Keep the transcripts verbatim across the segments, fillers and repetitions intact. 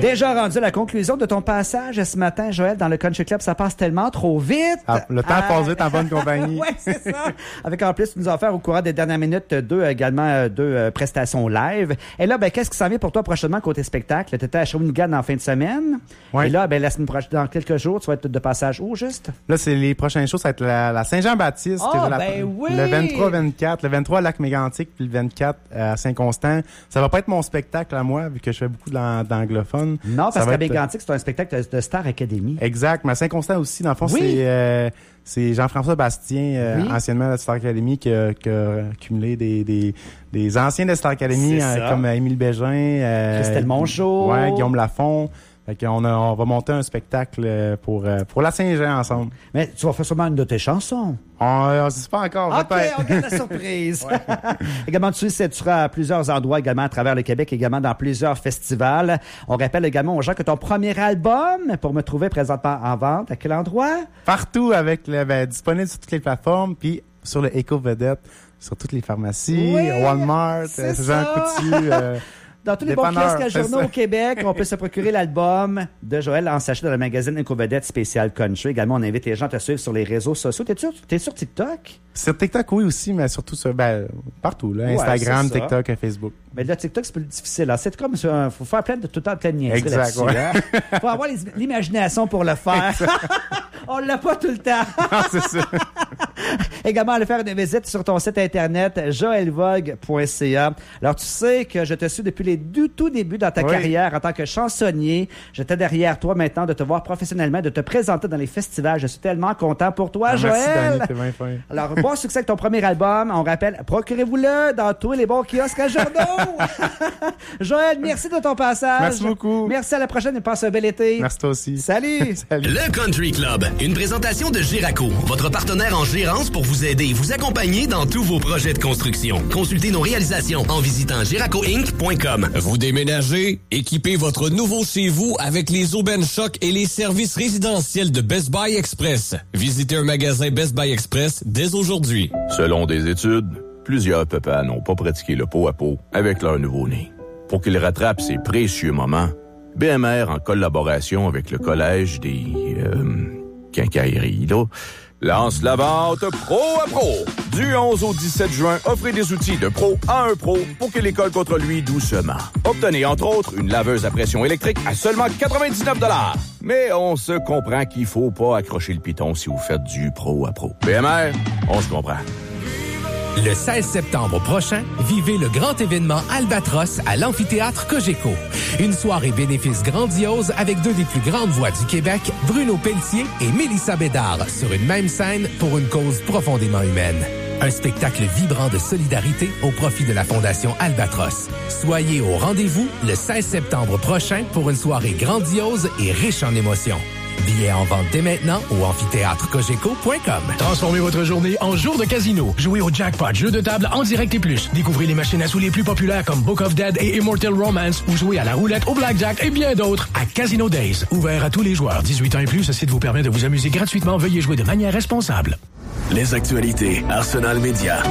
Déjà rendu à la conclusion de ton passage ce matin, Joël, dans le Country Club, ça passe tellement trop vite. Ah, le temps passe vite en bonne compagnie. Oui, c'est ça. Avec en plus, tu nous as offert au courant des dernières minutes deux, également deux euh, prestations live. Et là, ben, qu'est-ce qui s'en vient pour toi prochainement côté spectacle? Tu étais à Shawinigan en fin de semaine. Oui. Et là, ben, la semaine prochaine, dans quelques jours, tu vas être de passage où, juste? Là, c'est les prochaines shows, ça va être la, la Saint-Jean-Baptiste. Ah, la, ben oui! Le vingt-trois vingt-quatre. Le vingt-trois à Lac-Mégantic, puis le vingt-quatre à Saint-Constant. Ça va pas être mon spectacle à moi, vu que je fais beaucoup d'anglophones. Non, parce qu'à être... Mégantic, c'est un spectacle de, de Star Academy. Exact. Mais à Saint-Constant aussi, dans le fond, oui. c'est... Euh, C'est Jean-François Bastien, euh, oui. anciennement de Star Academy, qui a, qui a cumulé des, des, des anciens de Star Academy, euh, comme Émile Bégin, euh, Christelle Monchot, ouais, Guillaume Lafont. Fait qu'on a, on va monter un spectacle pour, pour la Saint-Jean ensemble. Mais tu vas faire sûrement une de tes chansons. On ne sait pas encore. OK, on garde la surprise. Ouais. Également, tu sais, tu seras à plusieurs endroits également à travers le Québec, également dans plusieurs festivals. On rappelle également aux gens que ton premier album, pour me trouver présentement en vente, à quel endroit? Partout, avec le, ben, disponible sur toutes les plateformes, puis sur le Éco-Vedette, sur toutes les pharmacies, oui, Walmart, euh, Jean Coutu. Euh, Dans tous les bons kiosques à journaux au Québec, on peut se procurer l'album de Joël en sachet dans le magazine Éco-Vedette spécial Country. Également, on invite les gens à te suivre sur les réseaux sociaux. T'es sur, t'es sur TikTok? Sur TikTok, oui, aussi, mais surtout sur, ben, partout, là. Ouais, Instagram, TikTok et Facebook. Mais là, TikTok, c'est plus difficile. Là. C'est comme, il faut faire plein de, tout le temps plein de niaiseries exact, là-dessus. Ouais. Hein? Faut avoir les, l'imagination pour le faire. On l'a pas tout le temps. Non, c'est ça. Également, aller faire une visite sur ton site internet joël vogue point c a. Alors, tu sais que je te suis depuis les du tout début dans ta oui. carrière en tant que chansonnier. J'étais derrière toi maintenant de te voir professionnellement, de te présenter dans les festivals. Je suis tellement content pour toi, ah, Joël. Merci, Danny, t'es bien fin. Alors, bon succès avec ton premier album. On rappelle, procurez-vous-le dans tous les bons kiosques à journaux. Joël, merci de ton passage. Merci beaucoup. Merci, à la prochaine et passe un bel été. Merci toi aussi. Salut. Salut. Le Country Club, une présentation de Giraco, votre partenaire en gérance pour vous aider et vous accompagner dans tous vos projets de construction. Consultez nos réalisations en visitant giraco inc point com. Vous déménagez? Équipez votre nouveau chez vous avec les aubaines choc et les services résidentiels de Best Buy Express. Visitez un magasin Best Buy Express dès aujourd'hui. Selon des études, plusieurs papas n'ont pas pratiqué le pot à pot avec leur nouveau-né. Pour qu'ils rattrapent ces précieux moments, B M R, en collaboration avec le Collège des... Euh, quincailleries, là, lance la vente Pro à Pro. Du onze au dix-sept juin, offrez des outils de pro à un pro pour que l'école contre lui doucement. Obtenez, entre autres, une laveuse à pression électrique à seulement quatre-vingt-dix-neuf dollars. Mais on se comprend qu'il faut pas accrocher le piton si vous faites du pro à pro. B M R, on se comprend. Le seize septembre prochain, vivez le grand événement Albatros à l'amphithéâtre Cogeco. Une soirée bénéfice grandiose avec deux des plus grandes voix du Québec, Bruno Pelletier et Mélissa Bédard, sur une même scène pour une cause profondément humaine. Un spectacle vibrant de solidarité au profit de la Fondation Albatros. Soyez au rendez-vous le seize septembre prochain pour une soirée grandiose et riche en émotions. Billets en vente dès maintenant au amphithéâtre cogeco point com. Transformez votre journée en jour de casino. Jouez au jackpot, jeu de table en direct et plus. Découvrez les machines à sous les plus populaires comme Book of Dead et Immortal Romance ou jouez à la roulette, au blackjack et bien d'autres à Casino Days. Ouvert à tous les joueurs. dix-huit ans et plus, ce site vous permet de vous amuser gratuitement. Veuillez jouer de manière responsable. Les actualités Arsenal Média.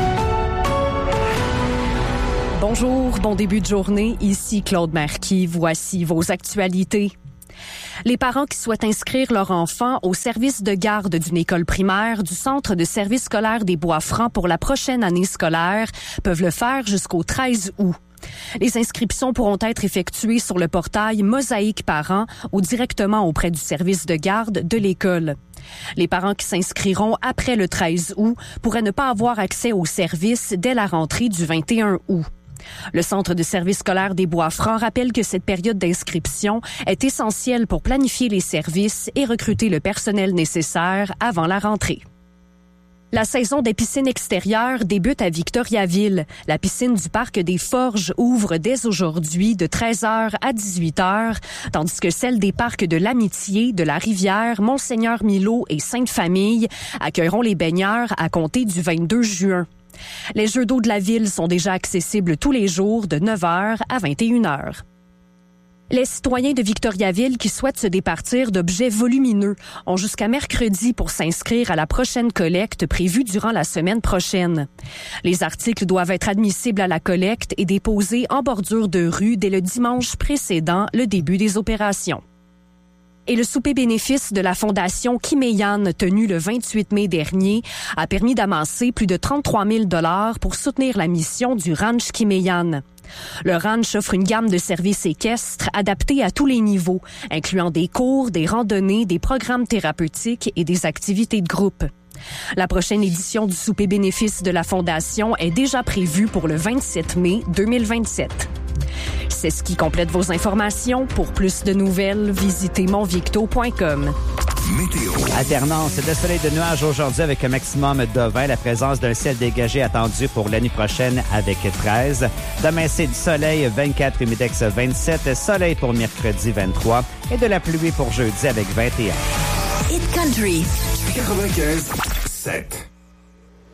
Bonjour, bon début de journée. Ici Claude Marquis. Voici vos actualités. Les parents qui souhaitent inscrire leur enfant au service de garde d'une école primaire du Centre de service scolaire des Bois-Francs pour la prochaine année scolaire peuvent le faire jusqu'au treize août. Les inscriptions pourront être effectuées sur le portail Mosaïque Parents ou directement auprès du service de garde de l'école. Les parents qui s'inscriront après le treize août pourraient ne pas avoir accès au service dès la rentrée du vingt et un août. Le Centre de service scolaire des Bois-Francs rappelle que cette période d'inscription est essentielle pour planifier les services et recruter le personnel nécessaire avant la rentrée. La saison des piscines extérieures débute à Victoriaville. La piscine du Parc des Forges ouvre dès aujourd'hui de treize heures à dix-huit heures, tandis que celle des parcs de l'Amitié, de la Rivière, Monseigneur-Milo et Sainte-Famille accueilleront les baigneurs à compter du vingt-deux juin. Les jeux d'eau de la ville sont déjà accessibles tous les jours de neuf heures à vingt et une heures. Les citoyens de Victoriaville qui souhaitent se départir d'objets volumineux ont jusqu'à mercredi pour s'inscrire à la prochaine collecte prévue durant la semaine prochaine. Les articles doivent être admissibles à la collecte et déposés en bordure de rue dès le dimanche précédant le début des opérations. Et le souper bénéfice de la Fondation Kimeyan, tenu le vingt-huit mai dernier, a permis d'amasser plus de trente-trois mille dollars pour soutenir la mission du Ranch Kimeyan. Le ranch offre une gamme de services équestres adaptés à tous les niveaux, incluant des cours, des randonnées, des programmes thérapeutiques et des activités de groupe. La prochaine édition du souper bénéfice de la Fondation est déjà prévue pour le vingt-sept mai deux mille vingt-sept. C'est ce qui complète vos informations. Pour plus de nouvelles, visitez monvicto point com. Météo. Alternance de soleil et de nuages aujourd'hui avec un maximum de vingt. La présence d'un ciel dégagé attendue pour l'année prochaine avec treize. Demain, c'est du soleil, vingt-quatre, humidex vingt-sept. Soleil pour mercredi, vingt-trois. Et de la pluie pour jeudi avec vingt et un. Hit Country. quatre-vingt-quinze sept.